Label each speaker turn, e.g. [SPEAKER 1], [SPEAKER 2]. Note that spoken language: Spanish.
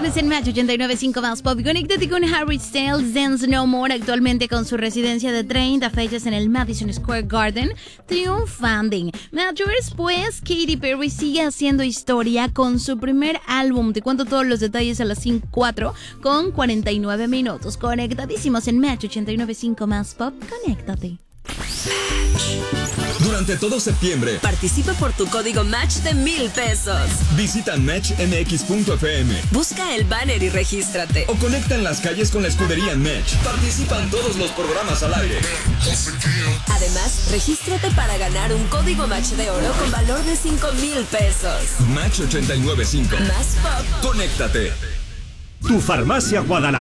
[SPEAKER 1] viernes en Match 89.5 más pop. Conéctate con Harry Styles, Dance No More, actualmente con su residencia de 30 fechas en el Madison Square Garden, triunfando. Después, Katy Perry sigue haciendo historia con su primer álbum. Te cuento todos los detalles a las 5:04 con 49 minutos. Conectadísimos en Match 89.5 más pop. Conéctate.
[SPEAKER 2] Durante todo septiembre,
[SPEAKER 3] participa por tu código Match de 1,000 pesos.
[SPEAKER 2] Visita matchmx.fm.
[SPEAKER 3] Busca el banner y regístrate.
[SPEAKER 2] O conecta en las calles con la escudería Match. Participan todos los programas al aire.
[SPEAKER 3] Además, regístrate para ganar un código Match de oro con valor de 5,000 pesos.
[SPEAKER 2] Match 89.5.
[SPEAKER 3] Más pop.
[SPEAKER 2] Conéctate.
[SPEAKER 4] Tu farmacia Guadalajara.